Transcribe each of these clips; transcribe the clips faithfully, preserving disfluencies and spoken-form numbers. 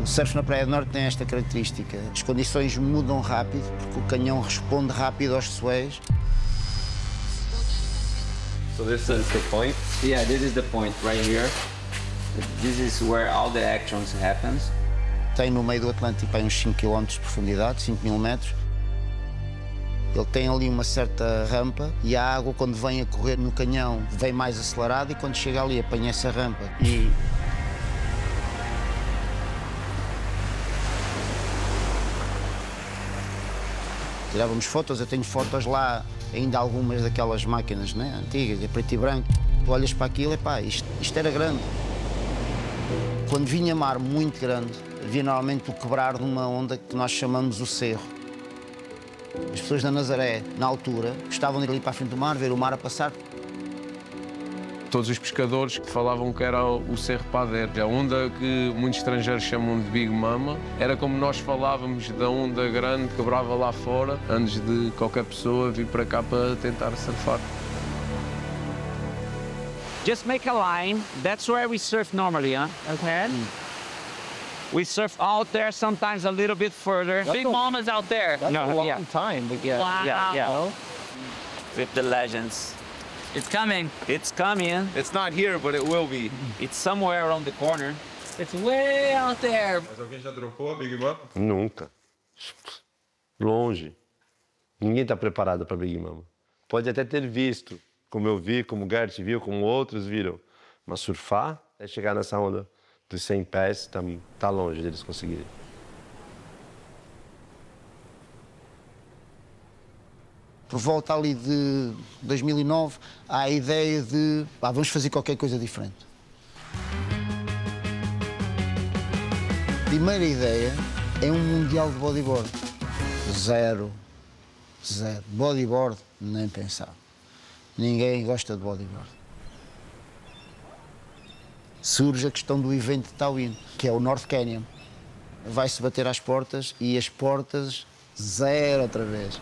O surf na Praia do Norte tem esta característica. As condições mudam rápido, porque o canhão responde rápido aos swells. So this is the point? Yeah, this is the point right here. This is where all the actions happens. Tem no meio do Atlântico aí uns cinco quilómetros de profundidade, cinco mil metros. Ele tem ali uma certa rampa e a água, quando vem a correr no canhão, vem mais acelerada e quando chega ali apanha essa rampa. E tirávamos fotos, eu tenho fotos lá, ainda algumas daquelas máquinas, né, antigas, de preto e branco. Tu olhas para aquilo e pá, isto, isto era grande. Quando vinha mar muito grande, havia normalmente o quebrar de uma onda que nós chamamos o cerro. As pessoas da Nazaré, na altura, gostavam de ir ali para a frente do mar, ver o mar a passar. Todos os pescadores que falavam que era o Cerro Pader. A onda que muitos estrangeiros chamam de Big Mama era como nós falávamos da onda grande que quebrava lá fora antes de qualquer pessoa vir para cá para tentar surfar. Just make a line. That's where we surf normally, huh? Okay. Mm. We surf out there, sometimes a little bit further. That's Big a, Mama's out there. That's no, a long yeah. time, but yeah, Wow. yeah, yeah. With the legends. It's coming. It's coming. It's not here, but it will be. It's somewhere around the corner. It's way out there. Mas alguém já dropou a Big Mama? Nunca. Longe. Ninguém está preparado para Big Mama. Pode até ter visto, como eu vi, como o Gert viu, como outros viram. Mas surfar é chegar nessa onda dos cem pés, está tá longe deles conseguirem. Por volta ali de dois mil e nove, há a ideia de ah, vamos fazer qualquer coisa diferente. A primeira ideia é um mundial de bodyboard. Zero. Zero. Bodyboard, nem pensar. Ninguém gosta de bodyboard. Surge a questão do evento de Tawin, que é o North Canyon. Vai-se bater às portas e as portas zero outra vez.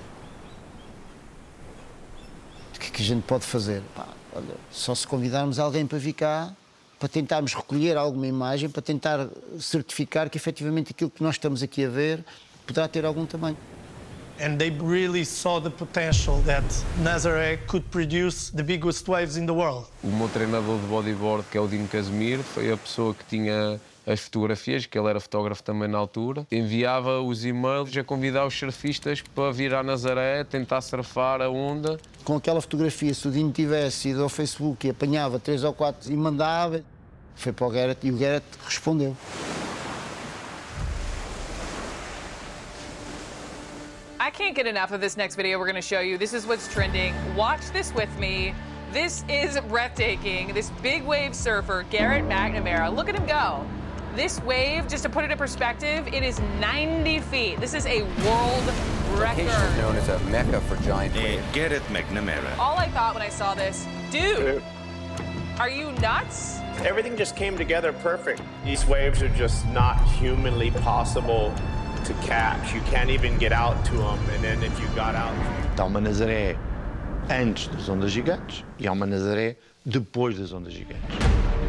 O que é que a gente pode fazer? Pá, olha, só se convidarmos alguém para vir cá, para tentarmos recolher alguma imagem, para tentar certificar que efetivamente aquilo que nós estamos aqui a ver poderá ter algum tamanho. And they really saw the potential that Nazaré could produce the biggest waves in the world. O meu treinador de bodyboard, que é o Dino Casimir, foi a pessoa que tinha as fotografias, que ele era fotógrafo também na altura. Enviava os e-mails a convidar os surfistas para vir à Nazaré, tentar surfar a onda. Com aquela fotografia, se o Dino tivesse ido ao Facebook e apanhava três ou quatro e mandava, foi para o Garrett e o Garrett respondeu. I can't get enough of this next video we're going to show you. This is what's trending. Watch this with me. This is breathtaking. This big wave surfer, Garrett McNamara. Look at him go. This wave, just to put it in perspective, it is ninety feet. This is a world record. Location known as a mecca for giant waves. Garrett McNamara. All I thought when I saw this, dude, are you nuts? Everything just came together perfect. These waves are just not humanly possible to catch. You can't even get out to them, and then if you got out... Há uma Nazaré antes das ondas gigantes e há uma Nazaré depois das ondas gigantes.